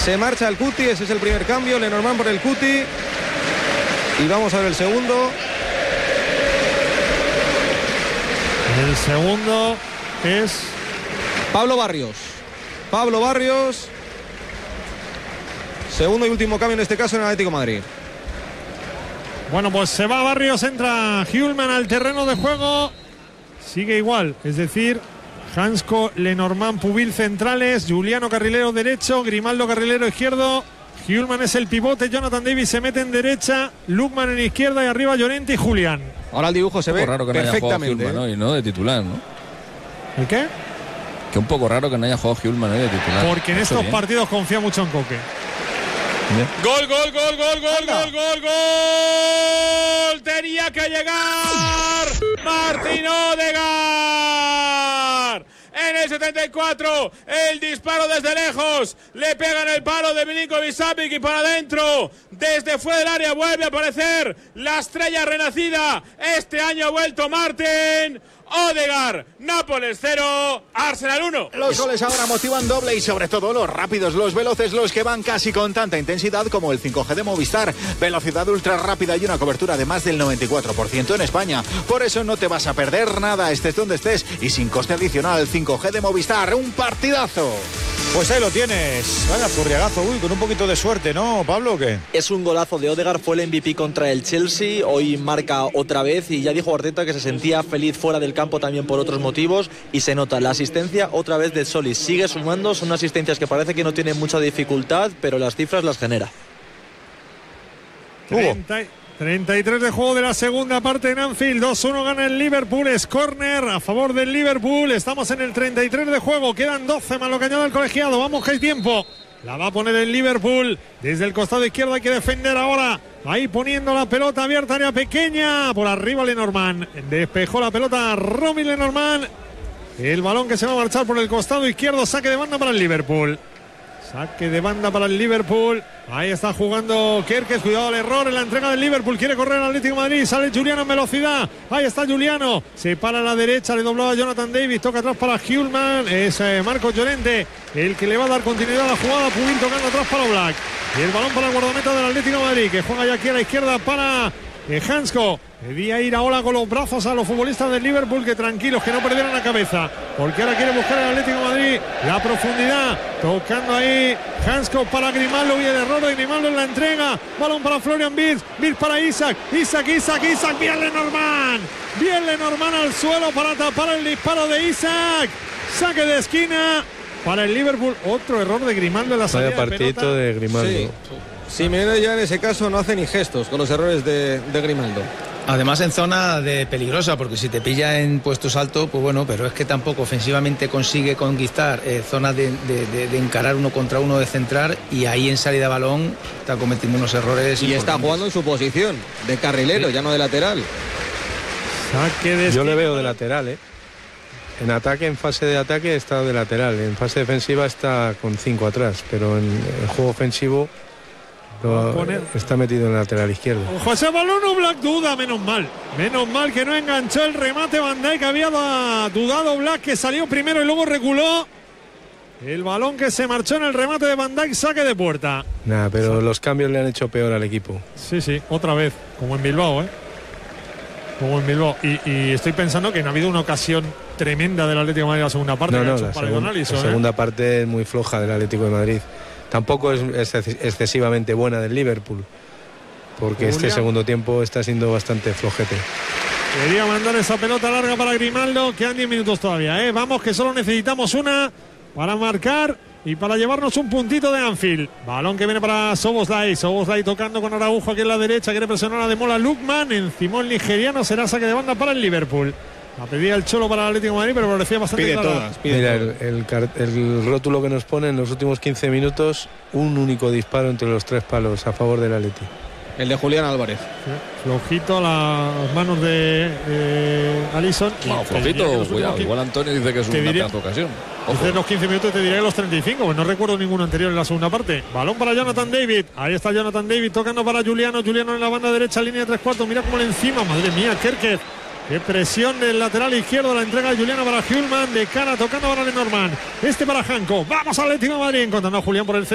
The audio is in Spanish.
Se marcha el Cuti, ese es el primer cambio. Lenormand por el Cuti. Y vamos a ver el segundo. El segundo es Pablo Barrios. Pablo Barrios. Segundo y último cambio en este caso en el Atlético de Madrid. Bueno, pues se va Barrios, entra Hjulmand al terreno de juego. Sigue igual, es decir, Hansko, Lenormand, Pubil centrales, Juliano carrilero derecho, Grimaldo carrilero izquierdo. Hjulmand es el pivote, Jonathan Davis se mete en derecha, Lukman en izquierda y arriba Llorente y Julián. Ahora el dibujo se ve raro que perfectamente. No haya jugado Hjulmand hoy, ¿no? De titular, ¿no? ¿El qué? Que un poco raro que no haya jugado Hjulmand hoy de titular. Porque en estos partidos confía mucho en Coque. Bien. Gol, gol, gol, gol, gol, gol, gol, gol. Tenía que llegar Martín Ødegaard. En el 74, el disparo desde lejos, le pega en el palo de Milinković-Savić y para adentro, desde fuera del área vuelve a aparecer la estrella renacida. Este año ha vuelto Martín Ødegaard. Nápoles 0, Arsenal 1. Los goles ahora motivan doble y sobre todo los rápidos, los veloces, los que van casi con tanta intensidad como el 5G de Movistar. Velocidad ultra rápida y una cobertura de más del 94% en España. Por eso no te vas a perder nada, estés donde estés y sin coste adicional. 5G de Movistar, un partidazo. Pues ahí lo tienes. Vaya zurriagazo, con un poquito de suerte, ¿no, Pablo, o qué? Es un golazo de Ødegaard, fue el MVP contra el Chelsea, hoy marca otra vez y ya dijo Arteta que se sentía feliz fuera del campo también por otros motivos y se nota la asistencia otra vez de Solis. Sigue sumando, son asistencias que parece que no tienen mucha dificultad, pero las cifras las genera. 33 de juego de la segunda parte en Anfield. 2-1 gana el Liverpool. Es córner a favor del Liverpool. Estamos en el 33 de juego. Quedan 12 más lo que añade el colegiado. Vamos que hay tiempo. La va a poner el Liverpool. Desde el costado izquierdo hay que defender ahora. Ahí poniendo la pelota abierta, área pequeña. Por arriba Lenormand. Despejó la pelota Romy Lenormand. El balón que se va a marchar por el costado izquierdo. Saque de banda para el Liverpool. Saque de banda para el Liverpool. Ahí está jugando Kerkez. Cuidado el error en la entrega del Liverpool. Quiere correr el Atlético de Madrid. Sale Juliano en velocidad. Ahí está Juliano. Se para a la derecha. Le doblaba Jonathan Davis. Toca atrás para Hjulmand. Es Marcos Llorente el que le va a dar continuidad a la jugada. Pubil tocando atrás para Oblak. Y el balón para el guardameta del Atlético de Madrid, que juega ya aquí a la izquierda para Hansko. Debía ir ahora con los brazos a los futbolistas del Liverpool, que tranquilos, que no perdieran la cabeza, porque ahora quiere buscar el Atlético de Madrid la profundidad, tocando ahí Hansko para Grimaldo y el error de Grimaldo en la entrega. Balón para Florian Wirtz, Wirtz para Isak, bien Lenormand al suelo para tapar el disparo de Isak. Saque de esquina para el Liverpool. Otro error de Grimaldo en la salida de partidito de Grimaldo. Sí. Simeone ya en ese caso no hace ni gestos con los errores de Grimaldo. Además en zona de peligrosa, porque si te pilla en puestos altos, pues bueno, pero es que tampoco ofensivamente consigue conquistar zonas de encarar uno contra uno, de centrar, y ahí en salida de balón está cometiendo unos errores. Y está jugando en su posición de carrilero, sí, ya no de lateral. Yo le veo de lateral, En ataque, en fase de ataque está de lateral, en fase defensiva está con 5 atrás, pero en el juego ofensivo está metido en el lateral izquierdo. José Balón Oblak duda, menos mal que no enganchó el remate Van Dijk. Había dudado Oblak, que salió primero y luego reculó. El balón que se marchó en el remate de Van Dijk, saque de puerta. Pero los cambios le han hecho peor al equipo. Sí, otra vez, como en Bilbao, y estoy pensando que no ha habido una ocasión tremenda del Atlético de Madrid en la segunda parte. La segunda parte es muy floja del Atlético de Madrid. Tampoco es excesivamente buena del Liverpool, porque este segundo tiempo está siendo bastante flojete. Quería mandar esa pelota larga para Grimaldo. Quedan 10 minutos todavía, Vamos, que solo necesitamos una para marcar y para llevarnos un puntito de Anfield. Balón que viene para Szoboszlai tocando con Araujo aquí en la derecha. Quiere presionar a Demola Lukman. Encima el nigeriano, será saque de banda para el Liverpool. La pedía el Cholo para el Atlético de Madrid, pero parecía bastante clara. Mira, el rótulo que nos pone en los últimos 15 minutos, un único disparo entre los 3 palos a favor del Atleti. El de Julián Álvarez. Sí, flojito las manos de Alisson. Flojito, cuidado. Igual Antonio dice que es una tanta ocasión. Desde los 15 minutos te diría que los 35, pues no recuerdo ninguno anterior en la segunda parte. Balón para Jonathan David. Ahí está Jonathan David tocando para Juliano en la banda derecha, línea de 3/4. Mira cómo le encima, madre mía, Kerkez. Qué presión del lateral izquierdo, la entrega de Juliano para Hjulmand, de cara tocando para Lenormand. Para Hansko. Vamos al Atlético de Madrid, encontrando a Julián por el centro.